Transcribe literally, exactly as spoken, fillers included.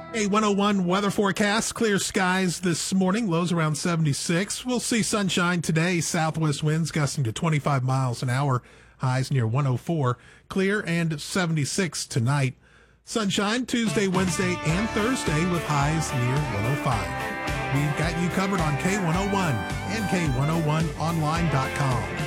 A one oh one weather forecast. Clear skies this morning. Lows around seventy-six. We'll see sunshine today. Southwest winds gusting to twenty-five miles an hour. Highs near one oh four. Clear and seventy-six tonight. Sunshine Tuesday, Wednesday, and Thursday with highs near one oh five. We've got you covered on K one oh one and K one oh one online dot com.